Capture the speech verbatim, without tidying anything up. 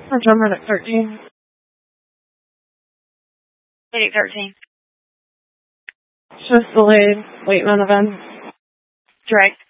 Central Medic thirteen. Medic thirteen. Shift delayed. Waiting on event. Direct.